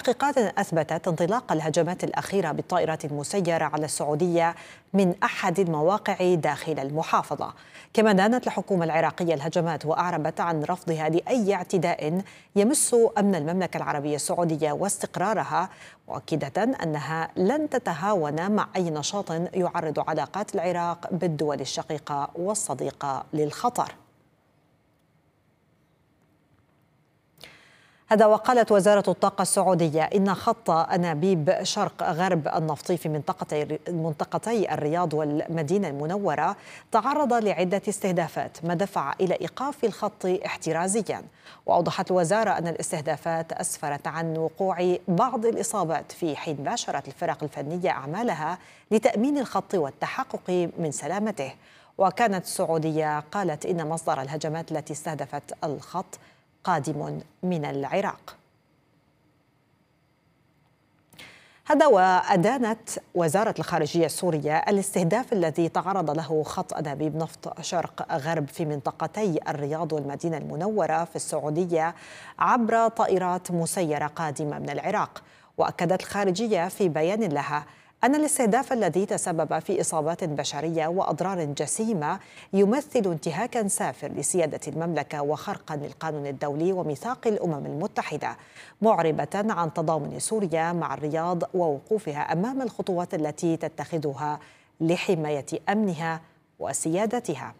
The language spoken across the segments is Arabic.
تحقيقات أثبتت انطلاق الهجمات الأخيرة بالطائرات المسيرة على السعودية من أحد المواقع داخل المحافظة. كما دانت الحكومة العراقية الهجمات وأعربت عن رفضها لأي اعتداء يمس أمن المملكة العربية السعودية واستقرارها، مؤكدة أنها لن تتهاون مع أي نشاط يعرض علاقات العراق بالدول الشقيقة والصديقة للخطر. هذا وقالت وزارة الطاقة السعودية إن خط أنابيب شرق غرب النفطي في منطقتي الرياض والمدينة المنورة تعرض لعدة استهدافات، ما دفع إلى إيقاف الخط احترازيا. وأوضحت الوزارة أن الاستهدافات أسفرت عن وقوع بعض الإصابات، في حين باشرت الفرق الفنية أعمالها لتأمين الخط والتحقق من سلامته. وكانت السعودية قالت إن مصدر الهجمات التي استهدفت الخط قادم من العراق. هذا وأدانت وزارة الخارجية السورية الاستهداف الذي تعرض له خط أنابيب نفط شرق غرب في منطقتي الرياض والمدينة المنورة في السعودية عبر طائرات مسيرة قادمة من العراق. وأكدت الخارجية في بيان لها أن الاستهداف الذي تسبب في إصابات بشرية وأضرار جسيمة يمثل انتهاكاً سافر لسيادة المملكة وخرقاً للقانون الدولي وميثاق الأمم المتحدة، معربة عن تضامن سوريا مع الرياض ووقوفها أمام الخطوات التي تتخذها لحماية أمنها وسيادتها.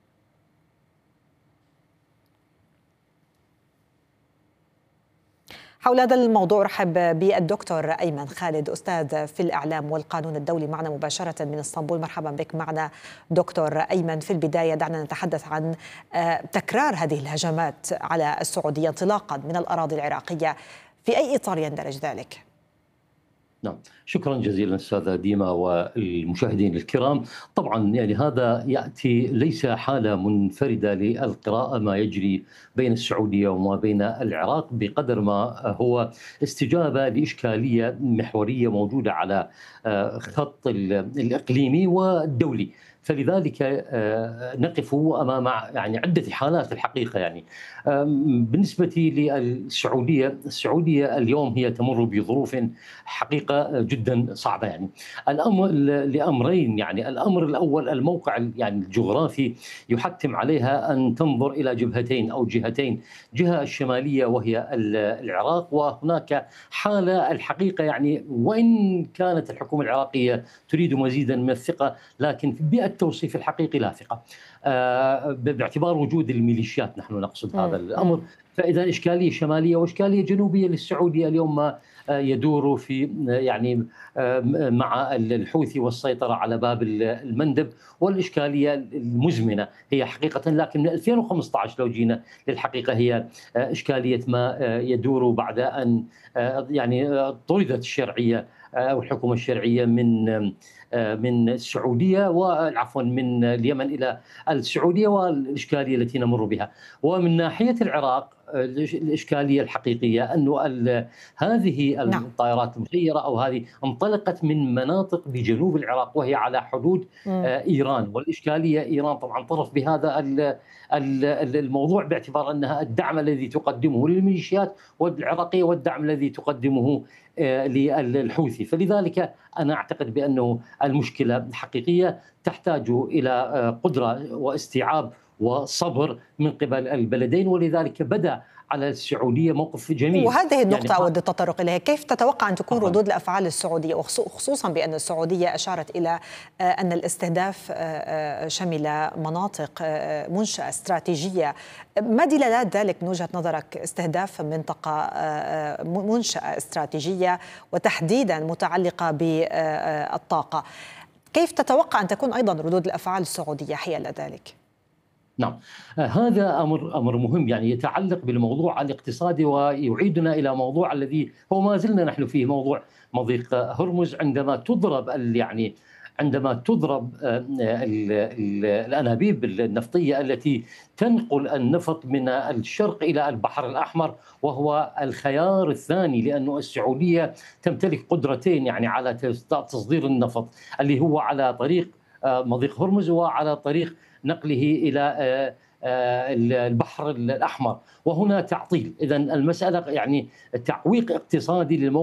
حول هذا الموضوع رحب بالدكتور أيمن خالد، أستاذ في الإعلام والقانون الدولي، معنا مباشرة من اسطنبول. مرحبا بك معنا دكتور أيمن. في البداية دعنا نتحدث عن تكرار هذه الهجمات على السعودية انطلاقا من الأراضي العراقية، في أي إطار يندرج ذلك؟ نعم، شكرا جزيلا أستاذة ديما والمشاهدين الكرام. طبعا يعني هذا يأتي ليس حالة منفردة للقراءة ما يجري بين السعودية وما بين العراق، بقدر ما هو استجابة لإشكالية محورية موجودة على خط الإقليمي والدولي. فلذلك نقف أمام يعني عدة حالات الحقيقة. يعني بالنسبة السعودية اليوم هي تمر بظروف حقيقة جدا صعبة. يعني الأمر لأمرين، يعني الأمر الأول الموقع يعني الجغرافي يحتم عليها أن تنظر إلى جبهتين أو جهتين، جهة الشمالية وهي العراق، وهناك حالة الحقيقة يعني وإن كانت الحكومة العراقية تريد مزيدا من الثقة، لكن في بيئة التوصيف الحقيقي لا ثقة باعتبار وجود الميليشيات. نحن نقصد هذا الأمر. فإذا إشكالية شمالية وإشكالية جنوبية للسعودية اليوم ما يدور في يعني مع الحوثي والسيطرة على باب المندب، والإشكالية المزمنة هي حقيقة، لكن من 2015 لو جينا للحقيقة هي إشكالية ما يدور بعد أن يعني طردت الشرعية أو الحكومة الشرعية من السعودية، وعفوا من اليمن إلى السعودية، والإشكالية التي نمر بها. ومن ناحية العراق الإشكالية الحقيقية أنه هذه الطائرات المسيرة أو هذه انطلقت من مناطق بجنوب العراق وهي على حدود إيران، والإشكالية إيران طبعا طرف بهذا الموضوع، باعتبار أنها الدعم الذي تقدمه للميليشيات العراقية والدعم الذي تقدمه للحوثي. فلذلك أنا أعتقد بأنه المشكلة حقيقية تحتاج إلى قدرة واستيعاب وصبر من قبل البلدين، ولذلك بدأ على السعودية موقف جميل. وهذه النقطة يعني أود التطرق إليها، كيف تتوقع أن تكون ردود الأفعال السعودية، وخصوصا بأن السعودية أشارت إلى أن الاستهداف شمل مناطق منشأة استراتيجية؟ ما دلالات ذلك من وجهة نظرك، استهداف منطقة منشأة استراتيجية وتحديدا متعلقة بالطاقة؟ كيف تتوقع أن تكون أيضا ردود الأفعال السعودية حيال ذلك؟ نعم، هذا أمر مهم، يعني يتعلق بالموضوع الاقتصادي، ويعيدنا إلى موضوع الذي هو ما زلنا نحن فيه، موضوع مضيق هرمز. عندما تضرب الأنابيب النفطية التي تنقل النفط من الشرق إلى البحر الأحمر، وهو الخيار الثاني، لأن السعودية تمتلك قدرتين يعني على تصدير النفط، اللي هو على طريق مضيق هرمز وعلى طريق نقله إلى البحر الأحمر، وهنا تعطيل. إذن المسألة يعني تعويق اقتصادي للموقع